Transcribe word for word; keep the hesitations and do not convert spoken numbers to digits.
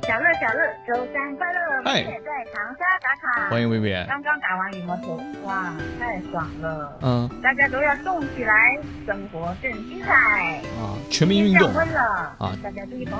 小乐小乐，周三快乐！ 哎美美在长沙打卡， 欢迎薇薇。 刚刚打完羽毛球，哇，太爽了！ 嗯， 大家都要动起来，生活更精彩啊，全民运动降温了啊， 大家注意保